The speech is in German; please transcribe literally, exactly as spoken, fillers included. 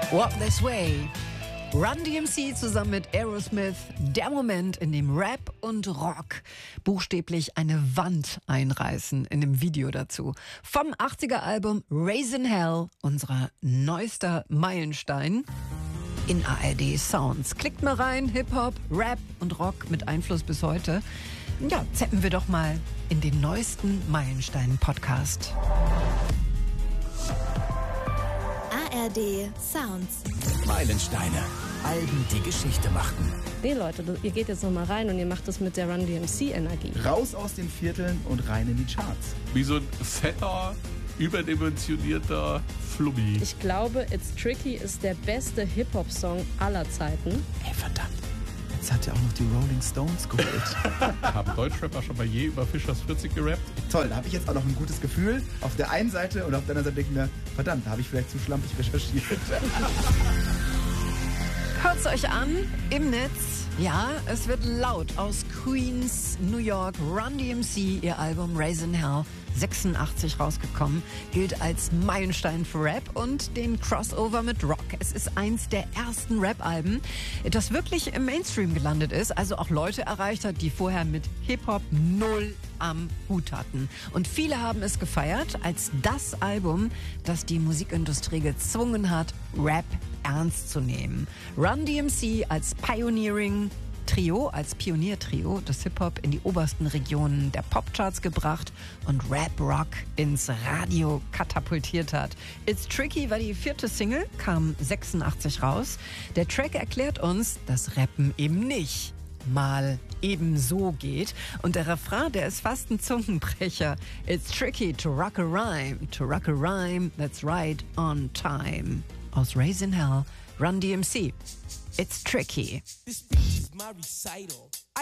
Walk This Way. Run D M C zusammen mit Aerosmith. Der Moment, in dem Rap und Rock buchstäblich eine Wand einreißen in dem Video dazu. Vom achtziger-Album Raising Hell, unserer neuester Meilenstein in A R D Sounds. Klickt mal rein, Hip-Hop, Rap und Rock mit Einfluss bis heute. Ja, zappen wir doch mal in den neuesten Meilenstein-Podcast. A R D Sounds. Meilensteine. Alben, die Geschichte machten. Nee, Leute, ihr geht jetzt noch mal rein und ihr macht das mit der Run D M C-Energie. Raus aus den Vierteln und rein in die Charts. Wie so ein fetter, überdimensionierter Flummi. Ich glaube, It's Tricky ist der beste Hip-Hop-Song aller Zeiten. Ey, verdammt. Jetzt hat ja auch noch die Rolling Stones geholt. Haben Deutschrapper schon mal je über Fischers vierzig gerappt? Toll, da habe ich jetzt auch noch ein gutes Gefühl. Auf der einen Seite und auf der anderen Seite denke ich mir, verdammt, da habe ich vielleicht zu schlampig recherchiert. Hört's euch an im Netz. Ja, es wird laut aus Queens, New York. Run D M C, ihr Album Raising Hell, sechsundachtzig rausgekommen, gilt als Meilenstein für Rap und den Crossover mit Rock. Es ist eins der ersten Rap-Alben, das wirklich im Mainstream gelandet ist, also auch Leute erreicht hat, die vorher mit Hip-Hop null am Hut hatten. Und viele haben es gefeiert als das Album, das die Musikindustrie gezwungen hat, Rap ernst zu nehmen. Run D M C als Pioneering Trio, als Pioniertrio des Hip-Hop in die obersten Regionen der Popcharts gebracht und Rap-Rock ins Radio katapultiert hat. It's Tricky war die vierte Single, kam sechsundachtzig raus. Der Track erklärt uns, dass Rappen eben nicht mal eben so geht. Und der Refrain, der ist fast ein Zungenbrecher. It's tricky to rock a rhyme, to rock a rhyme that's right on time. Aus Raising Hell, Run D M C. It's tricky. This speech is my recital.